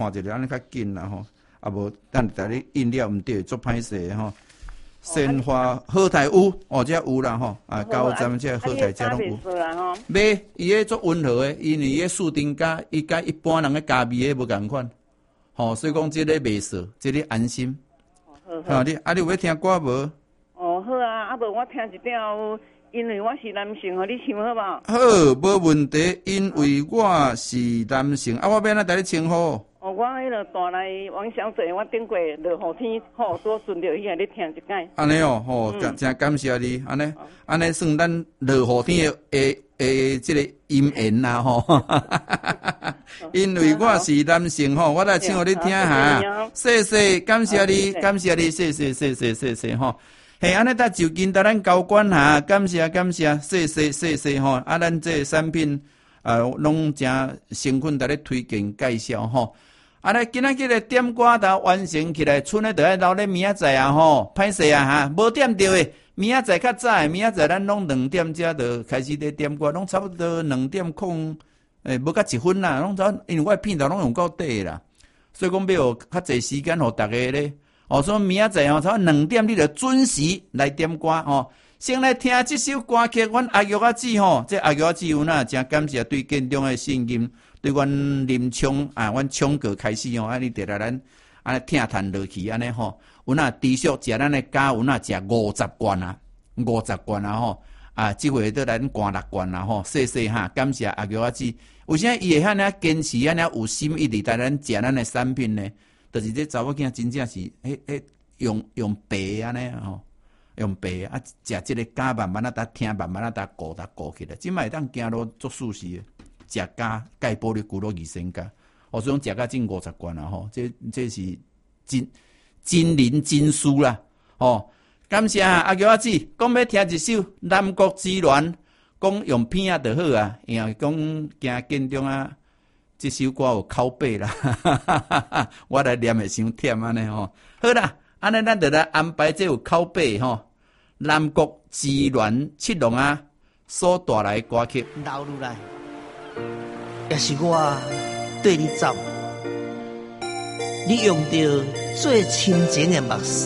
看一个安尼较紧啦吼，啊无等下你印了毋对，足歹势吼。鲜花好台有哦，这有啦吼，啊，高咱们这好台这拢有。买伊迄足温和诶，因为伊迄树丁甲伊甲一般人诶咖味诶无共款，吼，所以讲这个袂涩，这个安心。好，你有要听歌无？ 哦，好啊，啊无我听一条，因为我是男性，互你唱好无？ 好，无问题，因为我是男性，啊，我要哪带你称呼？ 哦，我迄个大内王小姐，我顶过落雨天，好多顺着迄个咧听一解。 安尼哦，吼，真感谢你，安尼算咱落雨天诶，这个姻缘啦吼。因为我是男性吼，我来唱互你听哈。谢谢，感谢你，感谢你，谢谢吼。嘿，安尼搭就近搭咱交管哈，感谢，谢谢吼。啊，咱这产品拢真诚恳，搭咧推荐介绍吼。啊，咧今仔日个点歌都完成起来，剩诶就爱留咧明仔载啊吼，歹势啊哈，无点着诶，明仔载较早，明仔载咱拢2点才就开始咧点歌，拢差不多2点空，无甲1分啦，拢差，因为我片头拢用到底啦，所以讲要有较济时间互大家咧，所以明仔载差不多2点你就准时来点歌吼。先来听这首歌曲，阮阿玉仔姊吼，这阿玉仔姊有哪真感谢对建中诶信任。对阮林冲啊，阮冲哥开始吼，安尼得来咱安尼听谈落去安尼吼，有哪持续食咱诶家有哪食50罐啊，50罐啊吼，啊，即回得咱灌6罐啦吼，谢谢哈，感谢阿玉仔姊。为啥伊会遐尔坚持遐尔有心一直带咱食咱诶产品呢？就是这查某囝真正是用白安尼吼，用白啊食即个家慢慢啊搭听，慢慢啊搭顾起来，即摆当行路足舒适诶。食加钙玻璃骨肉益生加，所以讲食加进50罐啦吼，这是金鳞金书啦，吼，感谢阿玉仔姊，讲要听一首《南国之恋》，讲用片仔就好啊，因为讲惊建中啊，这首歌有拷贝啦，我来念会伤忝安尼吼，好啦，安尼咱就来安排这有拷贝吼，《南国之恋》七龙啊所带来歌曲留落来。也是我对你走，你用着最深情的目屎，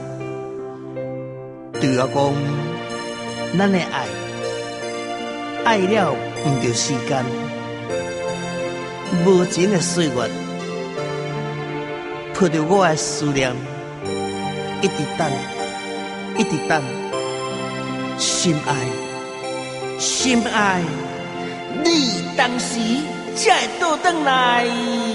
对我讲，咱的爱了唔着时间，无情的岁月，抱着我的思念，一直等，心爱，你当时才会倒转来。